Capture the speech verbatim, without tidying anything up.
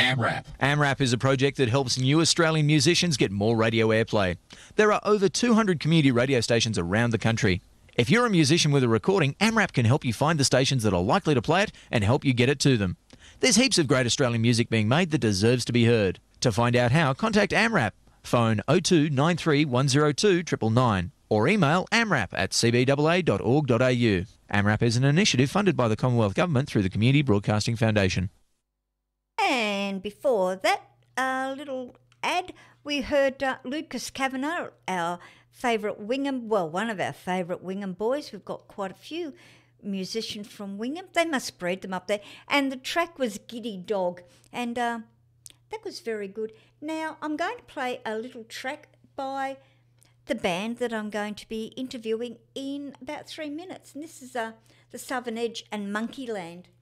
AMRAP. AMRAP is a project that helps new Australian musicians get more radio airplay. There are over two hundred community radio stations around the country. If you're a musician with a recording, AMRAP can help you find the stations that are likely to play it and help you get it to them. There's heaps of great Australian music being made that deserves to be heard. To find out how, contact AMRAP. Phone oh two nine three one oh two nine nine nine or email amrap at c b a a dot org dot a u. AMRAP is an initiative funded by the Commonwealth Government through the Community Broadcasting Foundation. And before that, a little ad, we heard uh, Lucas Kavanagh, our favourite Wingham, well, one of our favourite Wingham boys. We've got quite a few musicians from Wingham. They must spread them up there. And the track was Giddy Dog, and uh, that was very good. Now, I'm going to play a little track by the band that I'm going to be interviewing in about three minutes. And this is uh, the Southern Edge and Monkeyland.